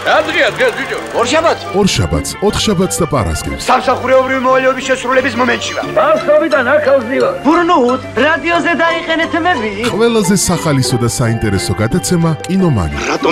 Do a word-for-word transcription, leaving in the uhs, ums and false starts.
რა დღეა დღეს ბიჭო? ორშაბათს. ორშაბათს, ოთხშაბათს და პარასკევს. სამსახურეობრივი მოვალეობის შესრულების მომენტში ვარ. ბავშვობიდან აქავს დივა. ბურნუთ, რადიოზე დაიყენეთ მები. ყველაზე სახალისო და საინტერესო გადაცემა კინომანი. რატომ